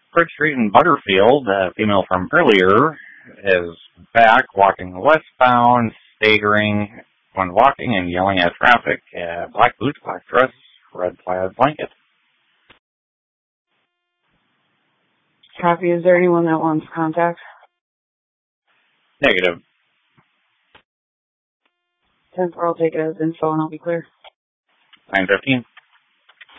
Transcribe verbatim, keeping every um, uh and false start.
Bridge Street in Butterfield, the female from earlier is back walking westbound, staggering when walking and yelling at traffic. Uh, black boots, black dress, red plaid blanket. Copy. Is there anyone that wants contact? Negative. ten four, I'll take it as info and I'll be clear. nine fifteen.